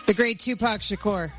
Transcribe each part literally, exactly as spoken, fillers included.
The great Tupac Shakur.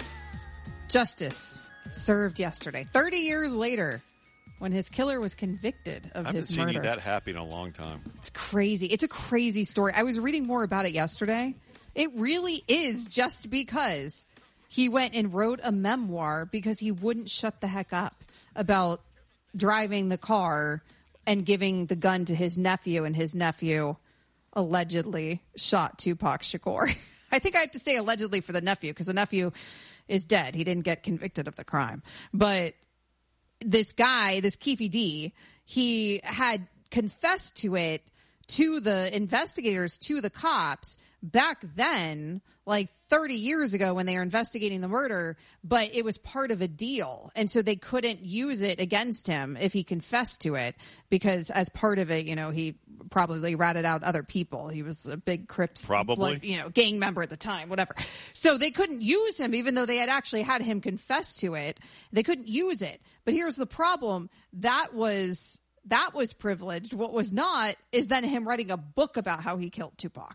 Justice served yesterday, thirty years later, when his killer was convicted of I his haven't murder. seen you that happy in a long time. It's crazy. It's a crazy story. I was reading more about it yesterday. It really is just because he went and wrote a memoir because he wouldn't shut the heck up about driving the car and giving the gun to his nephew, and his nephew allegedly shot Tupac Shakur. I think I have to say allegedly for the nephew because the nephew is dead. He didn't get convicted of the crime. But this guy, this Keefe D, he had confessed to it to the investigators, to the cops back then, like thirty years ago when they were investigating the murder, but it was part of a deal. And so they couldn't use it against him if he confessed to it because as part of it, you know, he probably ratted out other people. He was a big Crips, probably, blood, you know, gang member at the time, whatever. So they couldn't use him even though they had actually had him confess to it. They couldn't use it. But here's the problem. That was, that was privileged. What was not is then him writing a book about how he killed Tupac.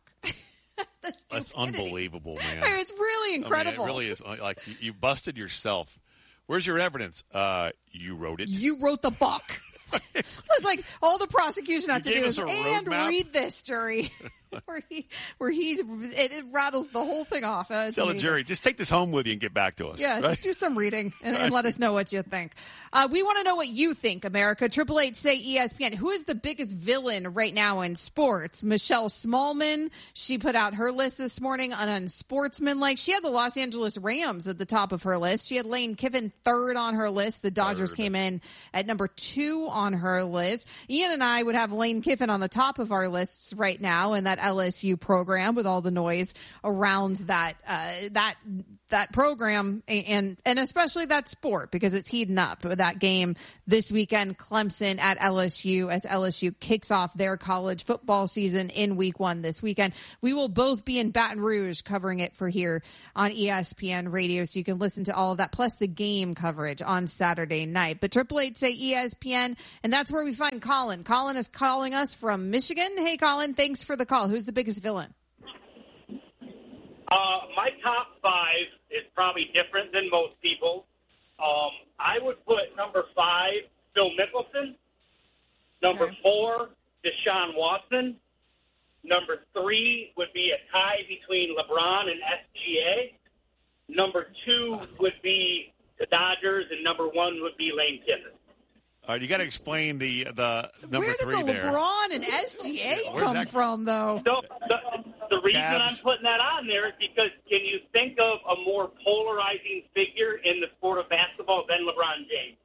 That's unbelievable, man. I mean, it's really incredible. I mean, it really is. Like, you, you busted yourself. Where's your evidence? Uh, you wrote it. You wrote the book. It's like all the prosecution had you to do is, and roadmap? Read this, jury. where he, where he's, it, it rattles the whole thing off. Uh, Tell the jury, just take this home with you and get back to us. Yeah, right? just do some reading and, and let us know what you think. Uh, we want to know what you think, America. Triple eight say E S P N. Who is the biggest villain right now in sports? Michelle Smallman. She put out her list this morning on unsportsmanlike. She had the Los Angeles Rams at the top of her list. She had Lane Kiffin third on her list. The Dodgers third. Came in at number two on her list. Ian and I would have Lane Kiffin on the top of our lists right now in that L S U program with all the noise around that uh, that that program and and especially that sport because it's heating up with that game this weekend. Clemson at L S U as L S U kicks off their college football season in week one this weekend. We will both be in Baton Rouge covering it for here on E S P N Radio, so you can listen to all of that plus the game coverage on Saturday night. But triple eight say E S P N, and that's where we find Colin. Colin is calling us from Michigan. Hey, Colin, thanks for the call. Who's the biggest villain? Uh, my top five is probably different than most people. Um, I would put number five, Phil Mickelson. Number okay. four, Deshaun Watson. Number three would be a tie between LeBron and S G A. Number two would be the Dodgers, and number one would be Lane Kiffin. All right, you got to explain the the number Where did three the there. LeBron and S G A Where's come that? from, though? So, the, the reason Cavs. I'm putting that on there is because can you think of a more polarizing figure in the sport of basketball than LeBron James?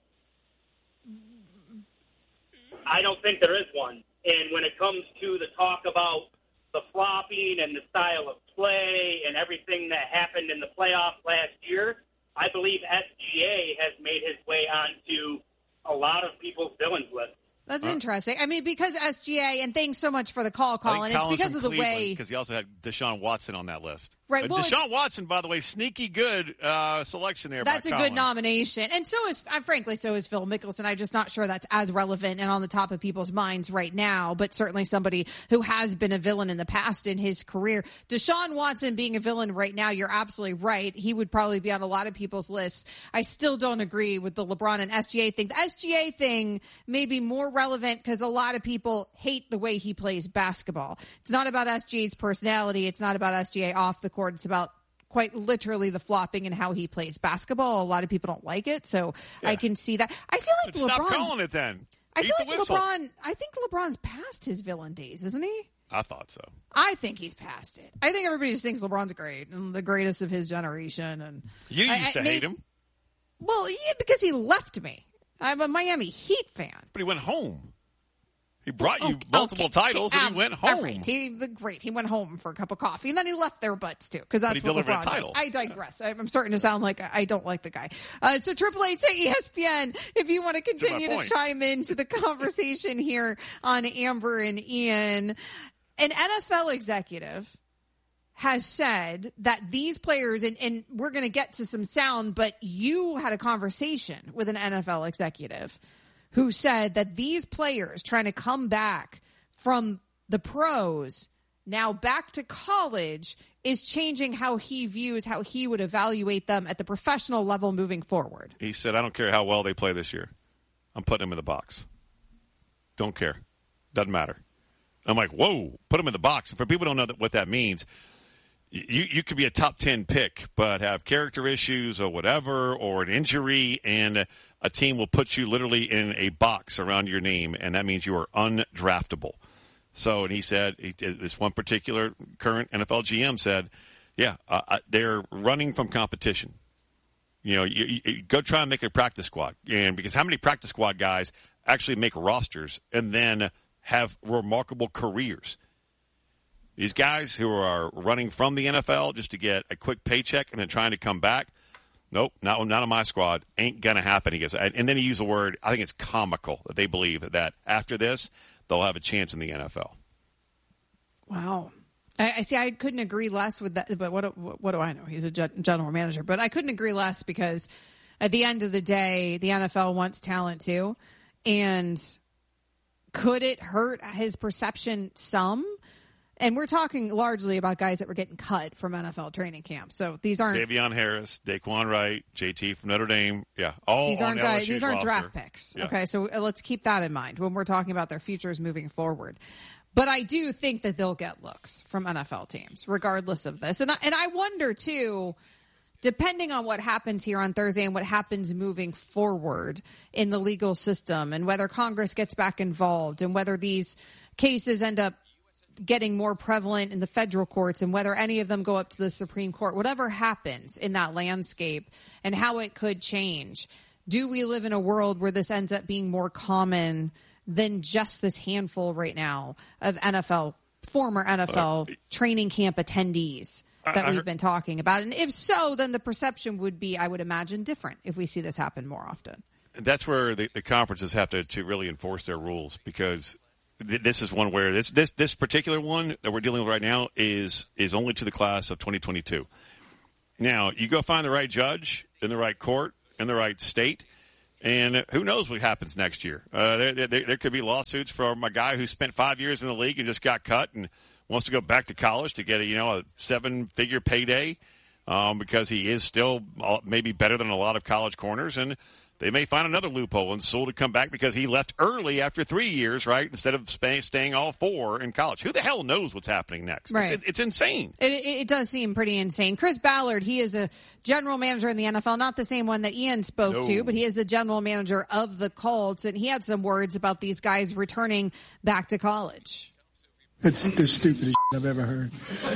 I don't think there is one. And when it comes to the talk about the flopping and the style of play and everything that happened in the playoffs last year, I believe S G A has made his way onto a lot of people's villains list. That's huh? interesting. I mean, because S G A, and thanks so much for the call, Colin. It's because of the way because he also had Deshaun Watson on that list. Right. Uh, Well, Deshaun Watson, by the way, sneaky good uh, selection there. That's by a Colin. good nomination, and so is, uh, frankly, so is Phil Mickelson. I'm just not sure that's as relevant and on the top of people's minds right now, but certainly somebody who has been a villain in the past in his career. Deshaun Watson being a villain right now, you're absolutely right. He would probably be on a lot of people's lists. I still don't agree with the LeBron and S G A thing. The S G A thing may be more relevant because a lot of people hate the way he plays basketball. It's not about S G A's personality. It's not about S G A off the court. It's about quite literally the flopping and how he plays basketball. A lot of people don't like it, so yeah. I can see that. I feel like LeBron. Stop calling it then. I Eat feel the like whistle. LeBron. I think LeBron's past his villain days, isn't he? I thought so. I think he's past it. I think everybody just thinks LeBron's great and the greatest of his generation. And you used I, to I, hate maybe, him. Well, yeah, because he left me. I'm a Miami Heat fan. But he went home. He brought you okay, multiple okay, titles, okay, and um, he went home. Right. He, the great. He went home for a cup of coffee, and then he left their butts too, because that's but he what delivered LeBron a title. does. I digress. I'm starting to sound like I don't like the guy. Uh, so Triple Eight say E S P N if you want to continue to chime into the conversation here on Amber and Ian. An N F L executive has said that these players, and, and we're going to get to some sound, but you had a conversation with an N F L executive who said that these players trying to come back from the pros now back to college is changing how he views how he would evaluate them at the professional level moving forward. He said, I don't care how well they play this year. I'm putting them in the box. Don't care. Doesn't matter. I'm like, whoa, put them in the box. And for people who don't know that, what that means, you, you could be a top ten pick, but have character issues or whatever, or an injury, and a team will put you literally in a box around your name, and that means you are undraftable. So, and he said, he, this one particular current N F L G M said, yeah, uh, they're running from competition. You know, you, you go try and make a practice squad. And because how many practice squad guys actually make rosters and then have remarkable careers? These guys who are running from the N F L just to get a quick paycheck and then trying to come back, nope, not, not on my squad. Ain't going to happen. He goes, and then he used the word, I think it's comical that they believe that after this, they'll have a chance in the N F L. Wow. I, I see. I couldn't agree less with that. But what, what, what do I know? He's a general manager. But I couldn't agree less because at the end of the day, the N F L wants talent too. And could it hurt his perception some? And we're talking largely about guys that were getting cut from N F L training camp. So these aren't Xavier Harris, Daquan Wright, J T from Notre Dame. Yeah, all these aren't on guys. L S U's These aren't roster. draft picks. Yeah. Okay, so let's keep that in mind when we're talking about their futures moving forward. But I do think that they'll get looks from N F L teams, regardless of this. And I, and I wonder too, depending on what happens here on Thursday and what happens moving forward in the legal system, and whether Congress gets back involved, and whether these cases end up getting more prevalent in the federal courts, and whether any of them go up to the Supreme Court, whatever happens in that landscape and how it could change. Do we live in a world where this ends up being more common than just this handful right now of N F L, former N F L uh, training camp attendees that I, I we've heard, been talking about? And if so, then the perception would be, I would imagine, different if we see this happen more often. That's where the, the conferences have to, to really enforce their rules, because this is one where this, this this particular one that we're dealing with right now is is only to the class of twenty twenty-two. Now, you go find the right judge in the right court in the right state, and who knows what happens next year. Uh, there, there, there could be lawsuits from a guy who spent five years in the league and just got cut and wants to go back to college to get a, you know, a seven-figure payday um, because he is still maybe better than a lot of college corners, and they may find another loophole and Sewell to come back because he left early after three years, right, instead of stay, staying all four in college. Who the hell knows what's happening next? Right. It's, it's insane. It, it does seem pretty insane. Chris Ballard, he is a general manager in the N F L, not the same one that Ian spoke no. to, but he is the general manager of the Colts, and he had some words about these guys returning back to college. It's the stupidest I've ever heard.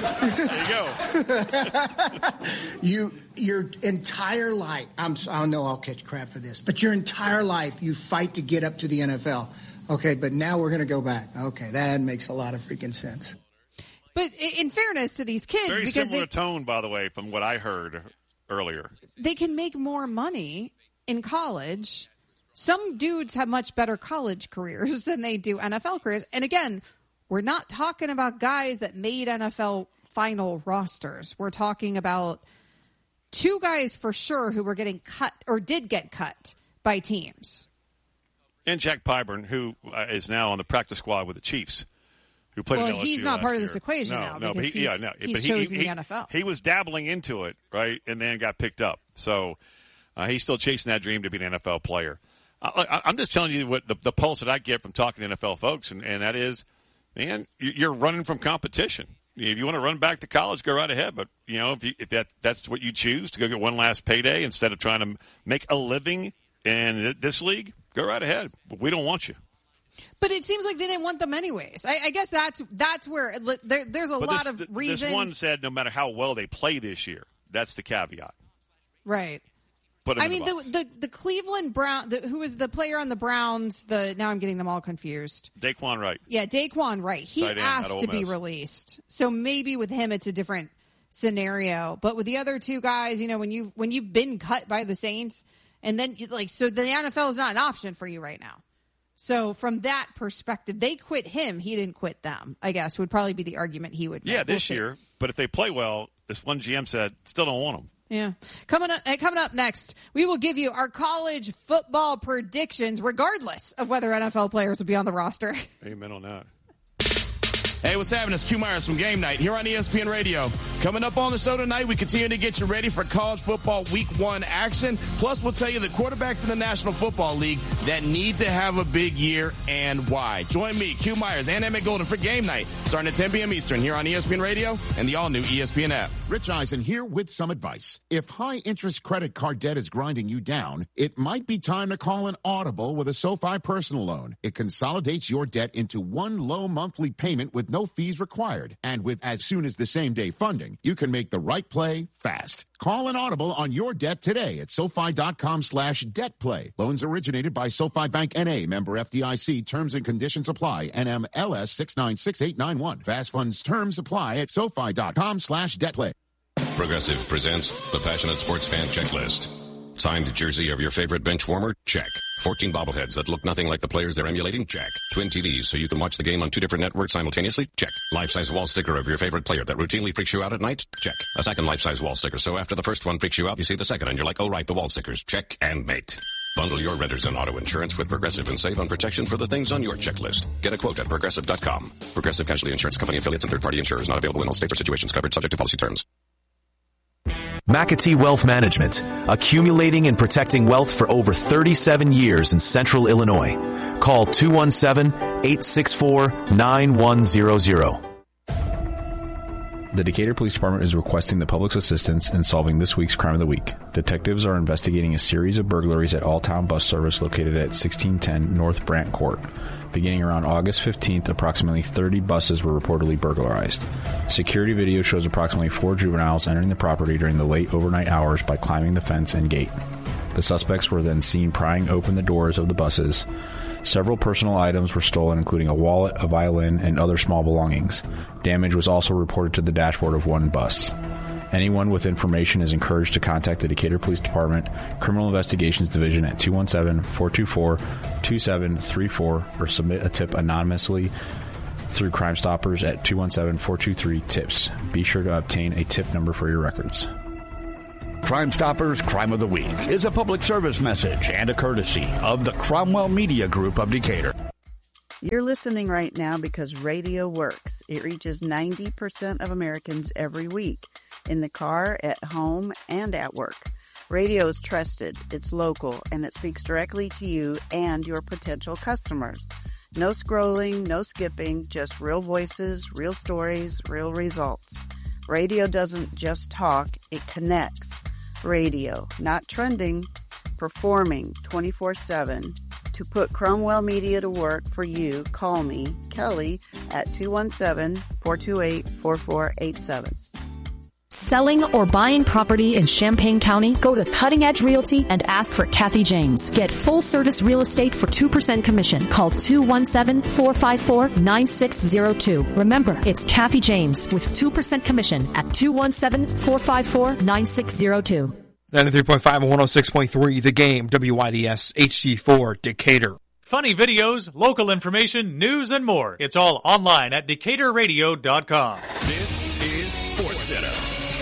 There you go. you, your entire life, I'm, I know I'll catch crap for this, but your entire life you fight to get up to the N F L. Okay, but now we're going to go back. Okay, that makes a lot of freaking sense. But in fairness to these kids, very because similar they, tone, by the way, from what I heard earlier. They can make more money in college. Some dudes have much better college careers than they do N F L careers. And again, we're not talking about guys that made N F L final rosters. We're talking about two guys for sure who were getting cut or did get cut by teams. And Jack Pyburn, who uh, is now on the practice squad with the Chiefs, who played well, at L S U he's not part year. of this equation no, now no, because but he, he's, yeah, no, he's but he, chosen he, the N F L. He was dabbling into it, right, and then got picked up. So uh, he's still chasing that dream to be an N F L player. I, I'm just telling you what the, the pulse that I get from talking to N F L folks, and, and that is, man, you're running from competition. If you want to run back to college, go right ahead. But, you know, if, you, if that that's what you choose, to go get one last payday instead of trying to make a living in this league, go right ahead. But we don't want you. But it seems like they didn't want them anyways. I, I guess that's that's where there, there's a but lot this, of reasons. This one said no matter how well they play this year. That's the caveat. Right. Put I mean, the, the the Cleveland Brown, the, who was the player on the Browns, the now I'm getting them all confused. Daquan Wright. Yeah, Daquan Wright. He Tight end asked out of to Ole be Miss. released. So maybe with him it's a different scenario. But with the other two guys, you know, when you when you've been cut by the Saints, and then you, like so the N F L is not an option for you right now. So from that perspective, they quit him. He didn't quit them, I guess, would probably be the argument he would make. Yeah, this we'll year. But if they play well, this one G M said, still don't want them. Yeah. Coming up, uh, coming up next, we will give you our college football predictions, regardless of whether N F L players will be on the roster. Amen on that. Hey, what's happening? It's Q Myers from Game Night here on E S P N Radio. Coming up on the show tonight, we continue to get you ready for college football week one action. Plus, we'll tell you the quarterbacks in the National Football League that need to have a big year and why. Join me, Q Myers, and Emmett Golden for Game Night, starting at ten p.m. Eastern here on E S P N Radio and the all-new E S P N app. Rich Eisen here with some advice. If high-interest credit card debt is grinding you down, it might be time to call an Audible with a SoFi personal loan. It consolidates your debt into one low monthly payment with no fees required. And with as soon as the same day funding, you can make the right play fast. Call an Audible on your debt today at SoFi.com slash debt play. Loans originated by SoFi Bank N A, member F D I C. Terms and conditions apply. N M L S six nine six eight nine one. Fast funds terms apply at SoFi.com slash debt play. Progressive presents the Passionate Sports Fan Checklist. Signed jersey of your favorite bench warmer? Check. fourteen bobbleheads that look nothing like the players they're emulating? Check. Twin T Vs so you can watch the game on two different networks simultaneously? Check. Life-size wall sticker of your favorite player that routinely freaks you out at night? Check. A second life-size wall sticker so after the first one freaks you out, you see the second and you're like, oh right, the wall stickers. Check and mate. Bundle your renters and auto insurance with Progressive and save on protection for the things on your checklist. Get a quote at Progressive dot com. Progressive Casualty Insurance Company affiliates and third-party insurers not available in all states or situations covered subject to policy terms. McAtee Wealth Management, accumulating and protecting wealth for over thirty-seven years in Central Illinois. Call two one seven, eight six four, nine one zero zero. The Decatur Police Department is requesting the public's assistance in solving this week's Crime of the Week. Detectives are investigating a series of burglaries at All-Town Bus Service located at sixteen ten North Brant Court. Beginning around August fifteenth, approximately thirty buses were reportedly burglarized. Security video shows approximately four juveniles entering the property during the late overnight hours by climbing the fence and gate. The suspects were then seen prying open the doors of the buses. Several personal items were stolen, including a wallet, a violin, and other small belongings. Damage was also reported to the dashboard of one bus. Anyone with information is encouraged to contact the Decatur Police Department Criminal Investigations Division at two one seven, four two four, two seven three four or submit a tip anonymously through Crime Stoppers at two one seven, four two three, TIPS. Be sure to obtain a tip number for your records. Crime Stoppers Crime of the Week is a public service message and a courtesy of the Cromwell Media Group of Decatur. You're listening right now because radio works. It reaches ninety percent of Americans every week, in the car, at home, and at work. Radio is trusted, it's local, and it speaks directly to you and your potential customers. No scrolling, no skipping, just real voices, real stories, real results. Radio doesn't just talk, it connects. Radio, not trending, performing twenty-four seven. To put Cromwell Media to work for you, call me, Kelly, at two one seven, four two eight, four four eight seven. Selling or buying property in Champaign County? Go to Cutting Edge Realty and ask for Kathy James. Get full service real estate for two percent commission. Call two one seven, four five four, nine six zero two. Remember, it's Kathy James with two percent commission at two one seven, four five four, nine six zero two. ninety-three point five and one oh six point three, The Game, W Y D S, H D four, Decatur. Funny videos, local information, news, and more. It's all online at Decatur Radio dot com. This is SportsCenter.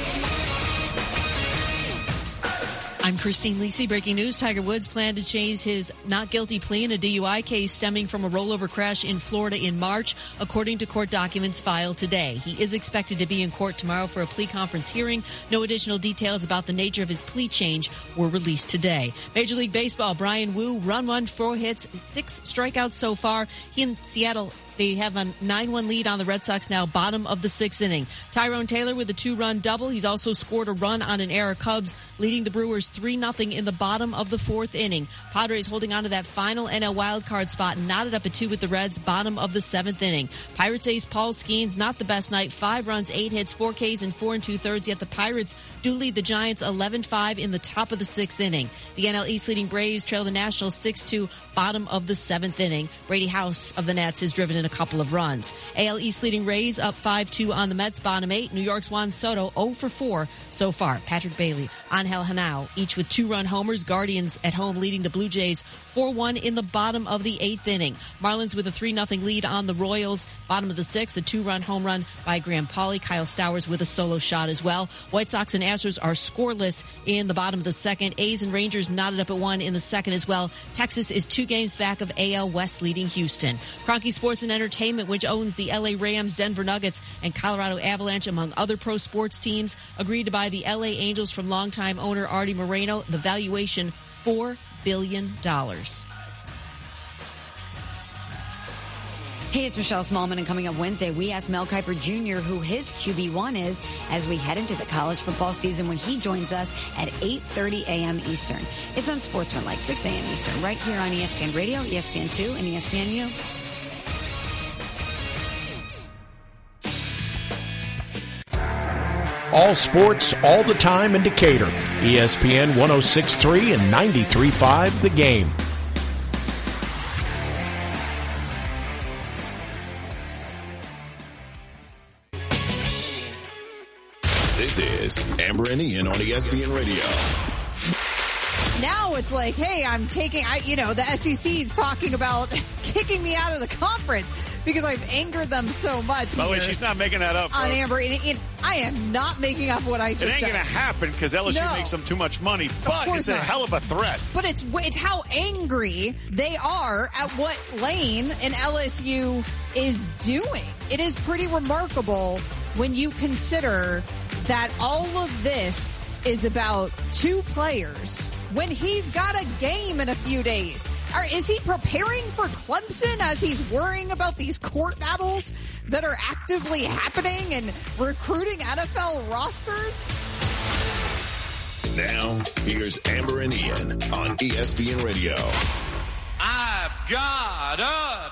I'm Christine Lisi. Breaking news. Tiger Woods planned to change his not guilty plea in a D U I case stemming from a rollover crash in Florida in March, according to court documents filed today. He is expected to be in court tomorrow for a plea conference hearing. No additional details about the nature of his plea change were released today. Major League Baseball, Brian Wu, run one, four hits, six strikeouts so far. He in Seattle, they have a nine one lead on the Red Sox now, bottom of the sixth inning. Tyrone Taylor with a two-run double. He's also scored a run on an error. Cubs leading the Brewers three nothing in the bottom of the fourth inning. Padres holding on to that final N L wildcard spot, knotted up at two with the Reds, bottom of the seventh inning. Pirates ace Paul Skeens, not the best night. Five runs, eight hits, four Ks, and four and two-thirds, yet the Pirates do lead the Giants eleven five in the top of the sixth inning. The N L East leading Braves trail the Nationals six two, bottom of the seventh inning. Brady House of the Nats has driven in a couple of runs. A L East leading Rays up five two on the Mets, bottom eight. New York's Juan Soto oh for four so far. Patrick Bailey, Angel Hanao, each with two-run homers. Guardians at home leading the Blue Jays four one in the bottom of the eighth inning. Marlins with a three nothing lead on the Royals, bottom of the sixth. A two-run home run by Graham Pauley. Kyle Stowers with a solo shot as well. White Sox and Astros are scoreless in the bottom of the second. A's and Rangers knotted up at one in the second as well. Texas is two games back of A L West leading Houston. Kroenke Sports and Entertainment, which owns the L A Rams, Denver Nuggets, and Colorado Avalanche, among other pro sports teams, agreed to buy the L A Angels from longtime owner Artie Moreno. The valuation, four billion dollars. Hey, it's Michelle Smallman, and coming up Wednesday, we asked Mel Kiper Junior who his Q B one is as we head into the college football season when he joins us at eight thirty a.m. Eastern. It's on Sportsman, like six a.m. Eastern, right here on E S P N Radio, E S P N two, and E S P N U. All sports, all the time in Decatur. E S P N one oh six point three and ninety-three point five The Game. This is Amber and Ian on E S P N Radio. Now it's like, hey, I'm taking, I, you know, the S E C is talking about kicking me out of the conference because I've angered them so much. By the way, she's not making that up, on folks. Amber. And, and I am not making up what I just said. It ain't said. going to happen because L S U No. makes them too much money, but it's a not. hell of a threat. But it's it's how angry they are at what Lane and L S U is doing. It is pretty remarkable when you consider that all of this is about two players when he's got a game in a few days. Or is he preparing for Clemson as he's worrying about these court battles that are actively happening and recruiting N F L rosters? Now, here's Amber and Ian on E S P N Radio. I've got a